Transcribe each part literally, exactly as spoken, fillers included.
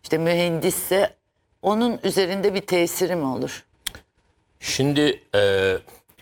işte mühendisse onun üzerinde bir tesiri mi olur? Şimdi e,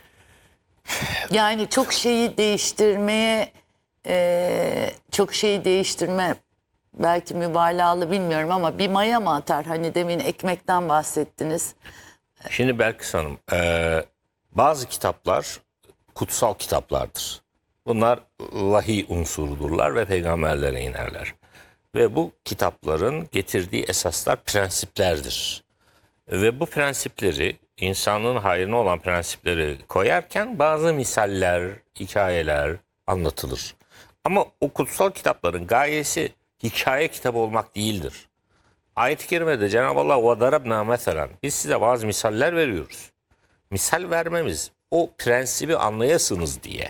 Yani çok şeyi değiştirmeye, e, çok şeyi değiştirme belki mübalağalı bilmiyorum ama bir maya mı atar? Hani demin ekmekten bahsettiniz. şimdi Belkıs Hanım, e, bazı kitaplar kutsal kitaplardır. Bunlar vahiy unsurudurlar ve peygamberlere inerler. Ve bu kitapların getirdiği esaslar prensiplerdir. Ve bu prensipleri, insanlığın hayrına olan prensipleri koyarken bazı misaller, hikayeler anlatılır. Ama o kutsal kitapların gayesi hikaye kitabı olmak değildir. Ayet-i kerimede Cenab-ı Allah وَضَرَبْنَا mesela biz size bazı misaller veriyoruz. Misal vermemiz o prensibi anlayasınız diye.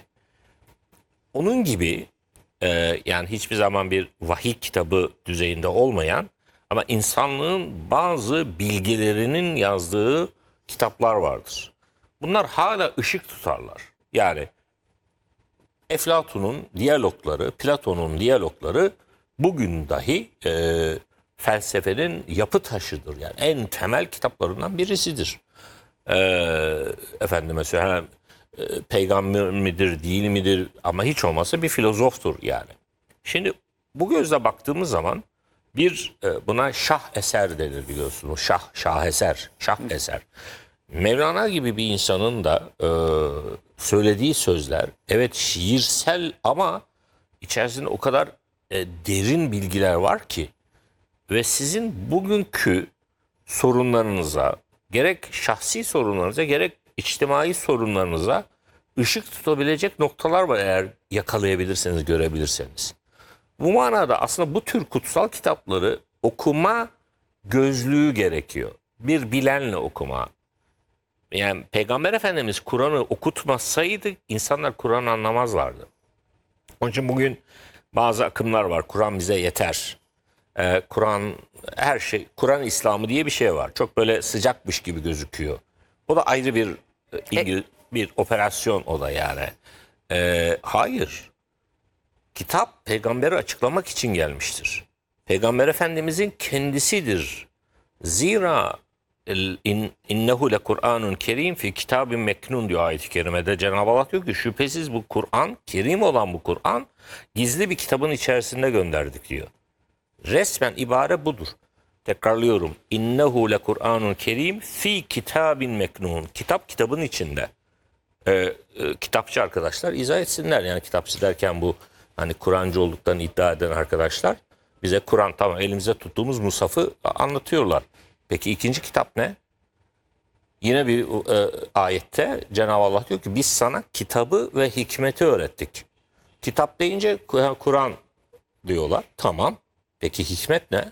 Onun gibi e, yani hiçbir zaman bir vahiy kitabı düzeyinde olmayan ama insanlığın bazı bilgilerinin yazdığı kitaplar vardır. Bunlar hala ışık tutarlar. Yani Eflatun'un diyalogları, Platon'un diyalogları bugün dahi e, felsefenin yapı taşıdır. Yani en temel kitaplarından birisidir. E, efendime söyleyeyim, e, peygamber midir, değil midir ama hiç olmazsa bir filozoftur yani. Şimdi bu gözle baktığımız zaman bir e, buna şah eser denir biliyorsunuz. Şah, şaheser, şah eser. Mevlana gibi bir insanın da e, söylediği sözler evet şiirsel ama içerisinde o kadar e, derin bilgiler var ki ve sizin bugünkü sorunlarınıza gerek şahsi sorunlarınıza gerek içtimai sorunlarınıza ışık tutabilecek noktalar var eğer yakalayabilirseniz, görebilirseniz. Bu manada aslında bu tür kutsal kitapları okuma gözlüğü gerekiyor. Bir bilenle okuma. Yani Peygamber Efendimiz Kur'an'ı okutmasaydı insanlar Kur'an'ı anlamazlardı. Onun için bugün bazı akımlar var. Kur'an bize yeter. Ee, Kur'an her şey, Kur'an İslamı diye bir şey var. Çok böyle sıcakmış gibi gözüküyor. O da ayrı bir e, İngiliz, bir operasyon o da yani. Ee, hayır. Kitap peygamberi açıklamak için gelmiştir. Peygamber Efendimizin kendisidir. Zira in, innehu le Kur'anun kerim fi kitabin meknun diyor ayet-i kerimede. Cenab-ı Allah diyor ki şüphesiz bu Kur'an, kerim olan bu Kur'an gizli bir kitabın içerisinde gönderdik diyor. Resmen ibare budur. Tekrarlıyorum. İnnehu le Kur'anun kerim fi kitabin meknun. Kitap kitabın içinde. Ee, e, kitapçı arkadaşlar izah etsinler. Yani kitapçı derken bu hani Kur'ancı olduklarını iddia eden arkadaşlar bize Kur'an tamam elimize tuttuğumuz Musaf'ı anlatıyorlar. Peki ikinci kitap ne? Yine bir e, ayette Cenab-ı Allah diyor ki biz sana kitabı ve hikmeti öğrettik. Kitap deyince Kur'an diyorlar. Tamam. Peki hikmet ne?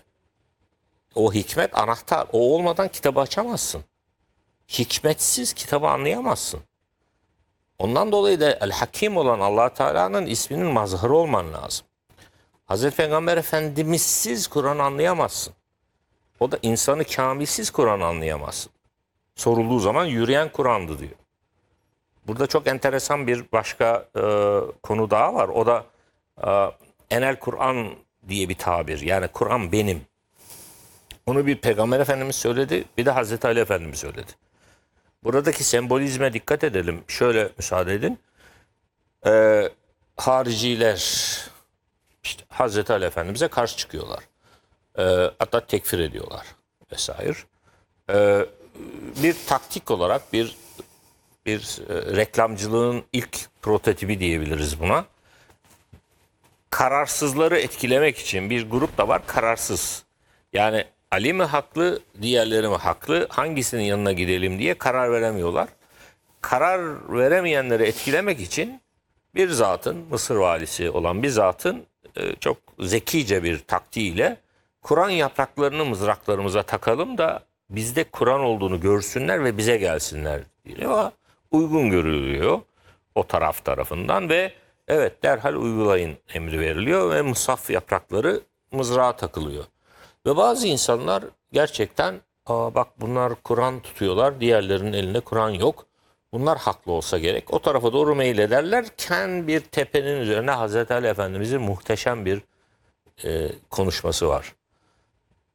O hikmet anahtar. O olmadan kitabı açamazsın. Hikmetsiz kitabı anlayamazsın. Ondan dolayı da El Hakim olan Allah Teala'nın isminin mazharı olman lazım. Hazreti Peygamber Efendimizsiz Kur'an anlayamazsın. O da insanı kamilsiz Kur'an anlayamazsın. Sorulduğu zaman yürüyen Kur'an'dı diyor. Burada çok enteresan bir başka e, konu daha var. O da e, enel Kur'an diye bir tabir. Yani Kur'an benim. Onu bir Peygamber Efendimiz söyledi, bir de Hazreti Ali Efendimiz söyledi. Buradaki sembolizme dikkat edelim. Şöyle müsaade edin. Ee, hariciler işte Hazreti Ali Efendimiz'e karşı çıkıyorlar. Ee, hatta tekfir ediyorlar vesaire. Ee, bir taktik olarak bir bir e, reklamcılığın ilk prototipi diyebiliriz buna. Kararsızları etkilemek için bir grup da var kararsız. Yani Ali mi haklı, diğerleri mi haklı, hangisinin yanına gidelim diye karar veremiyorlar. Karar veremeyenleri etkilemek için bir zatın, Mısır valisi olan bir zatın e, çok zekice bir taktiğiyle Kur'an yapraklarını mızraklarımıza takalım da bizde Kur'an olduğunu görsünler ve bize gelsinler diyor. Uygun görülüyor o taraf tarafından ve evet derhal uygulayın emri veriliyor ve musaf yaprakları mızrağa takılıyor. Ve bazı insanlar gerçekten aa bak bunlar Kur'an tutuyorlar, diğerlerinin elinde Kur'an yok. Bunlar haklı olsa gerek. O tarafa doğru meylederlerken bir tepenin üzerine Hazreti Ali Efendimizin muhteşem bir e, konuşması var.